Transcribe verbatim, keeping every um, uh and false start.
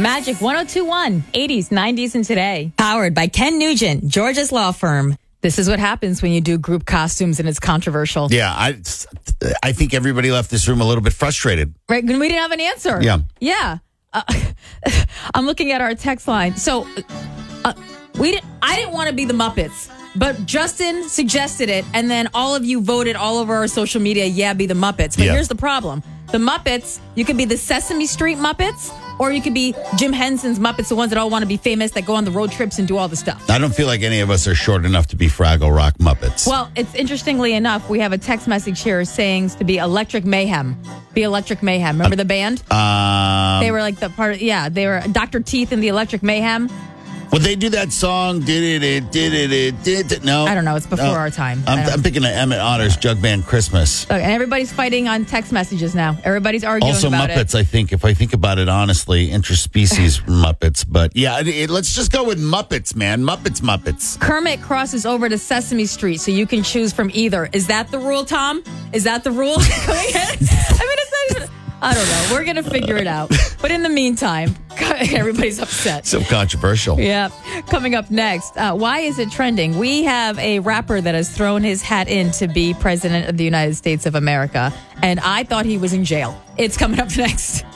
Magic one oh two one, eighties, nineties, and today. Powered by Ken Nugent, Georgia's law firm. This is what happens when you do group costumes and it's controversial. Yeah, I, I think everybody left this room a little bit frustrated. Right? We didn't have an answer. Yeah. Yeah. Uh, I'm looking at our text line. So uh, we didn't, I didn't want to be the Muppets, but Justin suggested it, and then all of you voted all over our social media, yeah, be the Muppets. But yeah. here's the problem. The Muppets, you could be the Sesame Street Muppets, or you could be Jim Henson's Muppets, the ones that all want to be famous, that go on the road trips and do all the stuff. I don't feel like any of us are short enough to be Fraggle Rock Muppets. Well, it's interestingly enough, we have a text message here saying to be Electric Mayhem. Be Electric Mayhem. Remember uh, the band? Um, they were like the part of, yeah, they were Doctor Teeth and the Electric Mayhem. Would they do that song? Did it, did it, did it, did it? No. I don't know. It's before no. our time. I'm, I'm picking an Emmett Otter's Jug Band Christmas. Look, and everybody's fighting on text messages now. Everybody's arguing also about Muppets, it. Also Muppets, I think, if I think about it honestly, interspecies Muppets. But yeah, it, it, let's just go with Muppets, man. Muppets, Muppets. Kermit crosses over to Sesame Street, so you can choose from either. Is that the rule, Tom? Is that the rule? I mean, it's not even... I don't know. We're going to figure it out. But in the meantime, everybody's upset. So controversial. Yeah. Coming up next, uh, why is it trending? We have a rapper that has thrown his hat in to be president of the United States of America, and I thought he was in jail. It's coming up next.